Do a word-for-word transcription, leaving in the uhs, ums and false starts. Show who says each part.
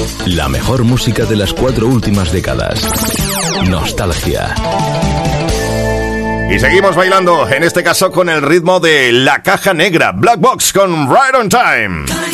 Speaker 1: La mejor música de las cuatro últimas décadas. Nostalgia.
Speaker 2: Y seguimos bailando, en este caso con el ritmo de La Caja Negra, Black Box con Right on Time.